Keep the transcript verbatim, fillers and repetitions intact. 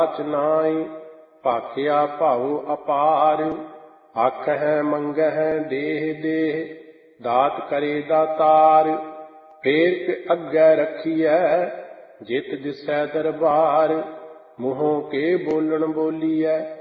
ਨਾਈ ਭਾਖਿਆ ਭਾਉ ਅਪਾਰ। ਆਖਹਿ ਮੰਗਹਿ ਦੇਹ ਦੇਹ ਦਾਤ ਕਰੇ ਦਾਤਾਰ। ਫੇਰ ਅੱਗੇ ਰੱਖੀਐ ਜਿਤ ਦਿਸੈ ਦਰਬਾਰ। ਮੂੰਹੋਂ ਕੇ ਬੋਲਣ ਬੋਲੀਐ